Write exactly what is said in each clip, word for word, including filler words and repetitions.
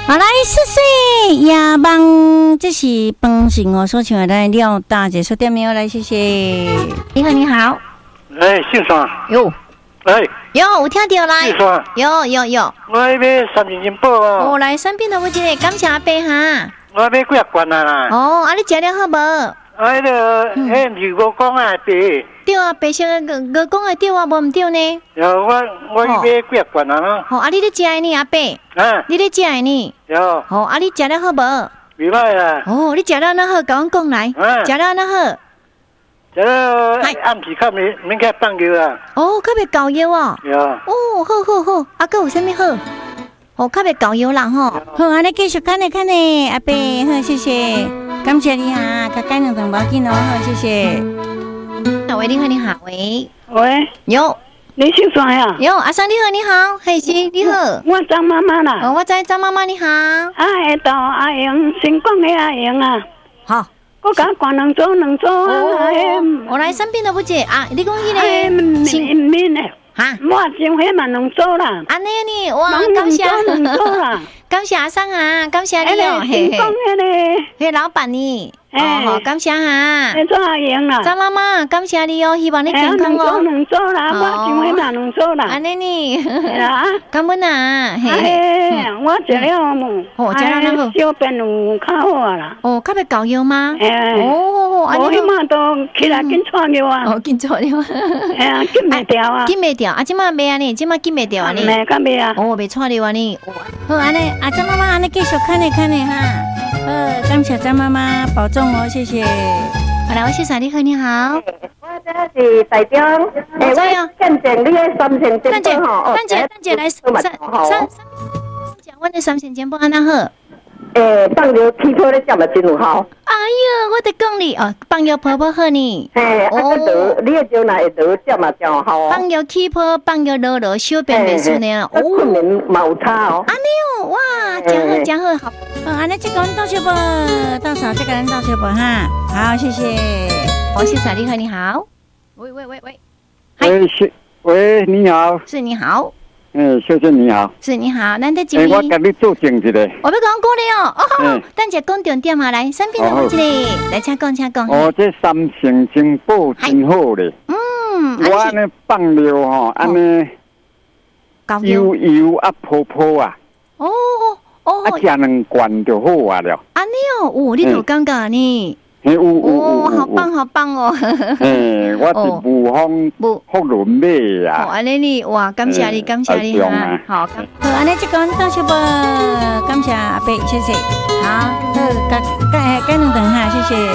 好来，谢谢亚邦，这是饭信我所请的来廖大姐说店没有来，谢谢。你好，你好。 哎，姓双。 有。 哎。 有，有听到来。 姓双。 有有有。 我要买三千斤宝哦。 哦，来三品的我这个，感谢阿伯哈。 我要买几啊罐啊啦。 哦，啊你食了好无？ 啊，迄个，迄是我讲啊，对。 对啊，白色个个讲的对啊，无唔对呢。 有我我要买几啊罐啊啦。 好，啊你咧食的呢，阿伯？ 啊。 你咧食的呢？ 有。 好，啊你食了好无？ 未歹啊。 哦，你食了那好，甲我讲来。 啊。 食了那好。 食了暗时较免免去放药啊。 哦，较袂搞药啊。 有。 哦，好好好，啊，佮有啥物好？哦，较袂搞药啦吼。好，安尼继续看呢看呢，阿伯，好，谢谢，感谢你哈，甲干两顿包紧哦，好，谢谢。喂，你好，你好，喂， 喂， 有， 你姓啥呀？ 有，阿生你好，你好，嘿是你好， 我张妈妈啦。 哦，我知张妈妈你好。 啊，下到阿英，新港的阿英啊。 好。 我甲关两组两组啊。 我来三边都不接啊，你讲迄个新面的。 哈， 我前回嘛两组啦。 安尼呢，哇，感谢，感谢阿生啊，感谢你哦， 嘿嘿。 嘿，老板呢？哦，好，感谢哈。 你做阿英啦？ 张妈妈，感谢你哦，希望你健康哦。 两组啦，我前回嘛两组啦。 安尼呢？啊，感恩啊， 嘿，我食了么？ 哦，食了那个小便有较好啊啦。 哦，较袂搞药吗？ 哦，我迄马都起来紧喘药啊。 哦，紧喘药。 哎呀，紧袂掉啊。 紧袂掉啊！即马袂安尼，即马紧袂掉啊！你袂敢袂啊？ 哦，袂喘了啊！你好安尼，啊张妈妈安尼继续看呢看呢哈。呃，感谢张妈妈保重哦，谢谢。好来，我谢谢你好，你好。 我这是台中，哎，我见证你的三线节目吼。 蛋姐，蛋姐来三三三，讲我的三线节目安那好。 诶，放药起泡咧食嘛真有效。 哎呀，我得讲你哦，放药泡泡好呢。 嘿，啊个得，你个招来会得食嘛真有效哦。 放药起泡，放药落落，小便袂顺呢。 哦，困眠嘛有差哦。 安尼哦，哇，真好真好，好。好，安尼这个人倒小宝，到时候这个人倒小宝哈。好，谢谢。我是小丽和你好。喂喂喂喂。 喂，是喂，你好。 是你好。 嗯，小姐你好， 是你好，咱在这边。我跟你做证一个。 我要讲过了哦，哦，等下讲重点嘛，来，三品的我这里，来请讲，请讲。 哦，这三成精宝真好嘞。 嗯， 我安尼放料吼，安尼油油啊泡泡啊。 哦哦。 啊，食两罐就好啊了。 安尼哦，哦，你有感觉呢？ 有有有， 好棒好棒哦！ 嘿，我是武丰福伦买啊。 哦，安尼你哇，感谢你，感谢你哈。好，好，安尼这个到小宝，感谢阿伯，谢谢。好，好，改改改两顿哈，谢谢。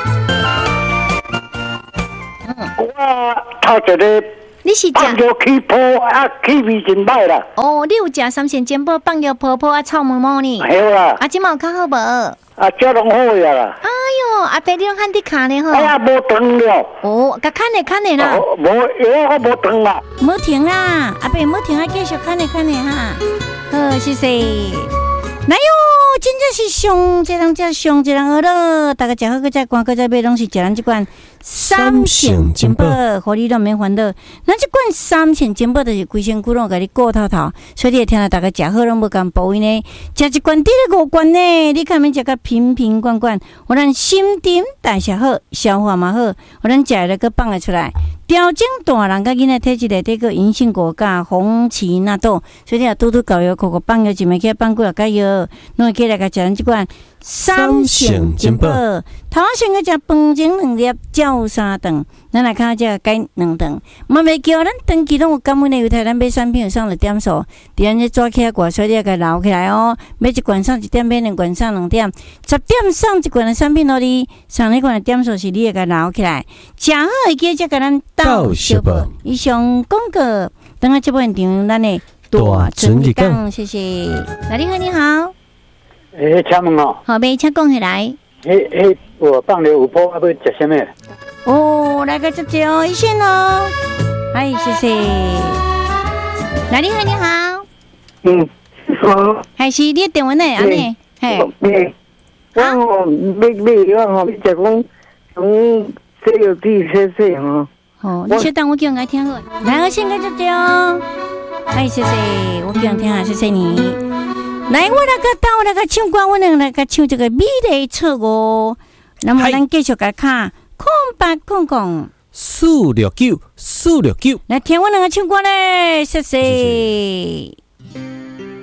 嗯，我头一个。 你是放药起泡啊，气味真歹啦。 哦，你有食三鲜煎煲放药泡泡啊，臭毛毛呢？ 系啦。 啊，即马有较好无？ 啊，这拢好呀啦。 哎哟，阿伯你拢喊你卡呢吼？ 哎呀，无断了。 哦，甲看呢看呢啦。 无药我无断啦。 无停啦，阿伯无停啊，继续看呢看呢哈。好，谢谢。来哟，真正是上一人才上一人好了，大家食好个再逛个再买拢是食咱这款三鲜煎煲，互你都免烦恼。咱这款三鲜煎煲就是规身躯拢甲你顾透透，所以你听到大家食好拢无共补位呢，食一罐滴咧五罐呢，你看免食个瓶瓶罐罐，互咱心肠代谢好，消化嘛好，互咱食了个放得出来。调整大人甲囡仔体质内底个银杏果甲红芪纳豆，所以你啊拄拄搞药，口口放药一枚起放几啊个药，拢会起来甲食咱即款三鲜煎煲。头仔先个食饭前两粒，照三顿，咱来看下这改两顿。嘛袂叫咱长期拢有感恩的犹太咱买产品有上了点数，伫咱这抓起来挂，所以你要甲留起来哦。买一罐上一点，买两罐上两点，十点上一罐的产品互你，上一罐的点数是你要甲留起来。食好会记才甲咱倒小宝。以上广告，等下这部现场咱的大纯日讲，谢谢。那你好，你好。 诶，请问哦。 好，袂请讲起来。 诶诶，我放了有波，要食什么？ 哦，来个这只哦，一线哦。哎，谢谢。那你好，你好。 嗯，好。 还是你电话呢？安尼，嘿。 诶，我哦，买买我哦，你讲讲从西药地洗洗哦。 哦，你稍等，我叫人来听好。来，我先个这只哦。哎，谢谢，我叫人听下，谢谢你。 来，我来个到那个唱歌，我能来个唱这个美丽错误。那么咱继续来看空白空空四六九四六九， 来听我那个唱歌嘞，谢谢。